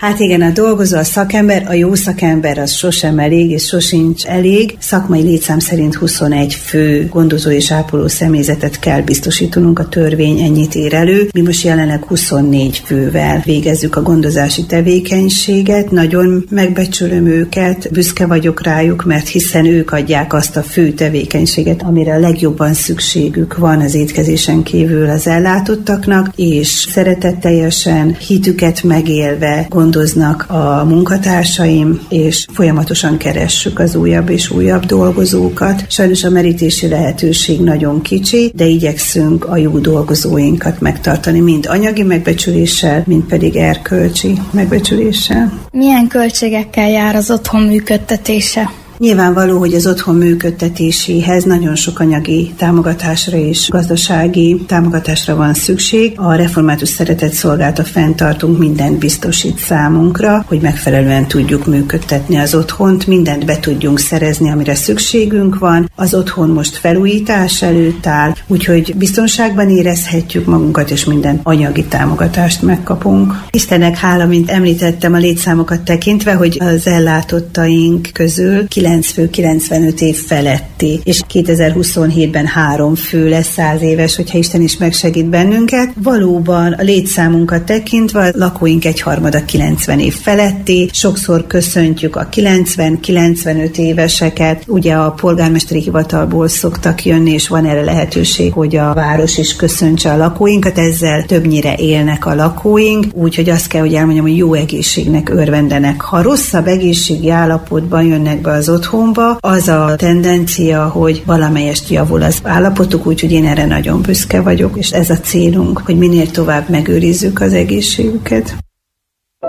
Hát igen, a dolgozó, a szakember, a jó szakember az sosem elég, és sosincs elég. Szakmai létszám szerint 21 fő gondozó és ápoló személyzetet kell biztosítanunk, a törvény ennyit ír elő. Mi most jelenleg 24 fővel végezzük a gondozási tevékenységet. Nagyon megbecsülöm őket, büszke vagyok rájuk, mert hiszen ők adják azt a fő tevékenységet, amire a legjobban szükségük van az étkezésen kívül az ellátottaknak, és szeretetteljesen, hitüket megélve gondoznak a munkatársaim, és folyamatosan keressük az újabb és újabb dolgozókat. Sajnos a merítési lehetőség nagyon kicsi, de igyekszünk a jó dolgozóinkat megtartani, mind anyagi megbecsüléssel, mind pedig erkölcsi megbecsüléssel. Milyen költségekkel jár az otthon működtetése? Nyilvánvaló, hogy az otthon működtetéséhez nagyon sok anyagi támogatásra és gazdasági támogatásra van szükség. A Református Szeretetszolgálata fenntartunk, mindent biztosít számunkra, hogy megfelelően tudjuk működtetni az otthont, mindent be tudjunk szerezni, amire szükségünk van. Az otthon most felújítás előtt áll, úgyhogy biztonságban érezhetjük magunkat, és minden anyagi támogatást megkapunk. Istennek hála, mint említettem, a létszámokat tekintve, hogy az ellátottaink közül 9 fő 95 év feletti, és 2027-ben 3 fő lesz 100 éves, hogyha Isten is megsegít bennünket. Valóban a létszámunkat tekintve a lakóink egyharmada 90 év feletti, sokszor köszöntjük a 90-95 éveseket, ugye a polgármesteri hivatalból szoktak jönni, és van erre lehetőség, hogy a város is köszöntse a lakóinkat, ezzel többnyire élnek a lakóink, úgyhogy azt kell, hogy elmondjam, hogy jó egészségnek örvendenek. Ha rosszabb egészségi állapotban jönnek be az otthonba, az a tendencia, hogy valamelyest javul az állapotuk, úgyhogy én erre nagyon büszke vagyok, és ez a célunk, hogy minél tovább megőrizzük az egészségüket.